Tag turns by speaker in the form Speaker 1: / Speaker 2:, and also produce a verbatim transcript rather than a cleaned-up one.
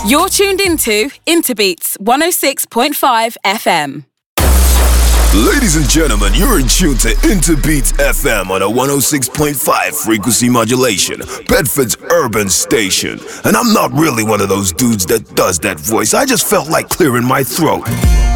Speaker 1: You're tuned into Interbeats one oh six point five F M.
Speaker 2: Ladies and gentlemen, you're in tune to Interbeats F M on a one oh six point five frequency modulation, Bedford's urban station. And I'm not really one of those dudes that does that voice. I just felt like clearing my throat.